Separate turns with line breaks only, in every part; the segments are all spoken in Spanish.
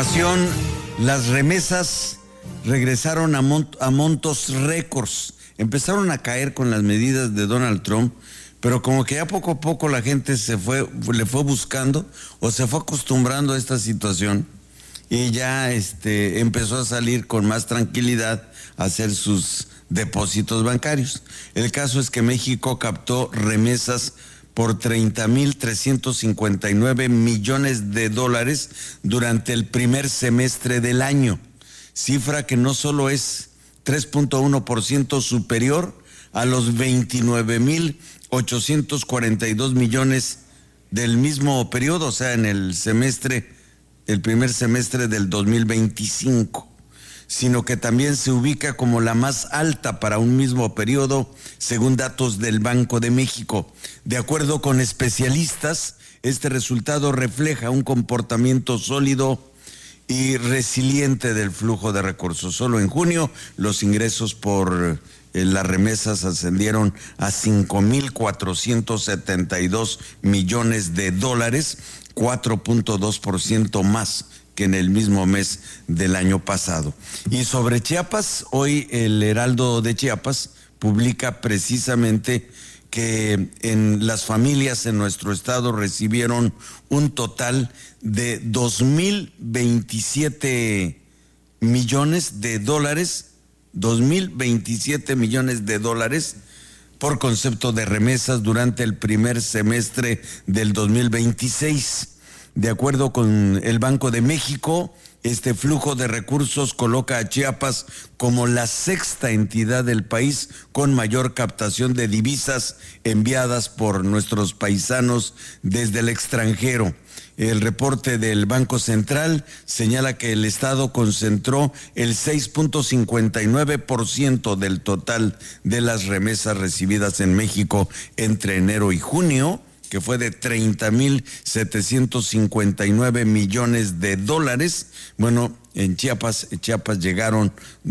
información, las remesas regresaron a montos récords. Empezaron a caer con las medidas de Donald Trump, pero como que ya poco a poco la gente le fue buscando o se fue acostumbrando a esta situación y ya empezó a salir con más tranquilidad a hacer sus depósitos bancarios. El caso es que México captó remesas por 30,359 millones de dólares durante el primer semestre del año, cifra que no solo es 3.1% superior a los 29,842 millones del mismo periodo, o sea, en el primer semestre del 2025, sino que también se ubica como la más alta para un mismo periodo, según datos del Banco de México. De acuerdo con especialistas, este resultado refleja un comportamiento sólido y resiliente del flujo de recursos. Solo en junio, los ingresos por las remesas ascendieron a 5,472 millones de dólares, 4.2% más que en el mismo mes del año pasado. Y sobre Chiapas, hoy el Heraldo de Chiapas publica precisamente que en las familias en nuestro estado recibieron un total de 2,027 millones de dólares, 2,027 millones de dólares por concepto de remesas durante el primer semestre del 2026. De acuerdo con el Banco de México, este flujo de recursos coloca a Chiapas como la sexta entidad del país con mayor captación de divisas enviadas por nuestros paisanos desde el extranjero. El reporte del Banco Central señala que el Estado concentró el 6.59% del total de las remesas recibidas en México entre enero y junio, que fue de 30,759 millones de dólares. Bueno, en Chiapas llegaron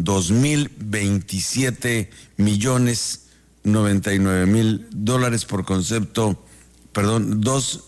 2,027 millones 99 mil dólares por concepto, perdón,